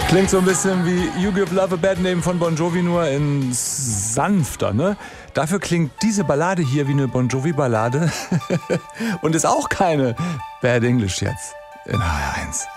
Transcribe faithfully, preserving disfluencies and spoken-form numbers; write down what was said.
Klingt so ein bisschen wie You Give Love a Bad Name von Bon Jovi, nur in sanfter, ne? Dafür klingt diese Ballade hier wie eine Bon Jovi-Ballade und ist auch keine Bad English jetzt in H R eins.